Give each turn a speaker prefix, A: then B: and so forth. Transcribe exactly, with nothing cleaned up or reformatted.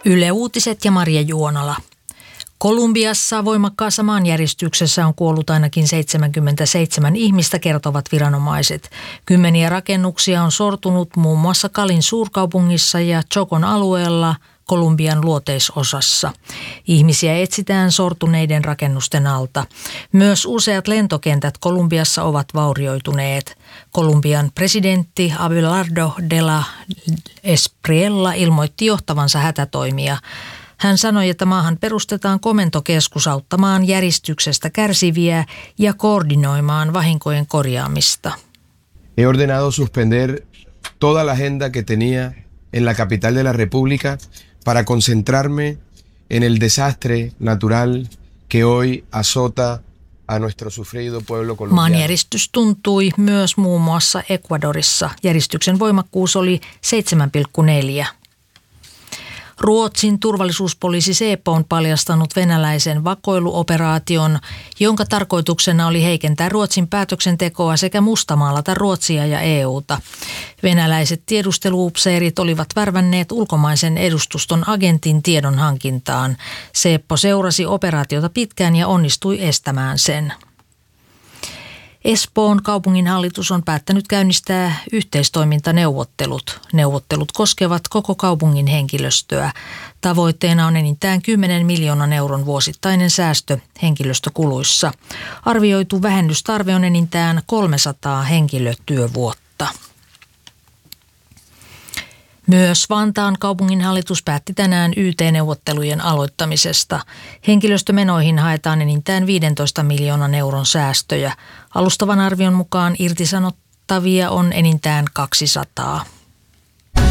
A: Yle Uutiset ja Maria Juonala. Kolumbiassa voimakkaassa maanjäristyksessä on kuollut ainakin seitsemänkymmentäseitsemän ihmistä, kertovat viranomaiset. Kymmeniä rakennuksia on sortunut muun muassa Calin suurkaupungissa ja Chocon alueella Kolumbian luoteisosassa. Ihmisiä etsitään sortuneiden rakennusten alta. Myös useat lentokentät Kolumbiassa ovat vaurioituneet. Kolumbian presidentti Abelardo de la Espriella ilmoitti johtavansa hätätoimia. Hän sanoi, että maahan perustetaan komentokeskus auttamaan järistyksestä kärsiviä ja koordinoimaan vahinkojen korjaamista.
B: He ordenado suspender toda la agenda que tenía en la capital de la República para concentrarme en el desastre natural que hoy azota a nuestro sufrido pueblo colombiano.
A: Maanjäristys tuntui myös muun muassa Ecuadorissa. Järistyksen voimakkuus oli seitsemän pilkku neljä. Ruotsin turvallisuuspoliisi Säpo on paljastanut venäläisen vakoiluoperaation, jonka tarkoituksena oli heikentää Ruotsin päätöksentekoa sekä mustamaalata Ruotsia ja E U:ta. Venäläiset tiedusteluupseerit olivat värvänneet ulkomaisen edustuston agentin tiedon hankintaan. Säpo seurasi operaatiota pitkään ja onnistui estämään sen. Espoon kaupunginhallitus on päättänyt käynnistää yhteistoimintaneuvottelut. Neuvottelut koskevat koko kaupungin henkilöstöä. Tavoitteena on enintään kymmenen miljoonan euron vuosittainen säästö henkilöstökuluissa. Arvioitu vähennystarve on enintään kolmesataa henkilötyövuotta. Myös Vantaan kaupunginhallitus päätti tänään Y T-neuvottelujen aloittamisesta. Henkilöstömenoihin haetaan enintään viidentoista miljoonan euron säästöjä. Alustavan arvion mukaan irtisanottavia on enintään kaksisataa.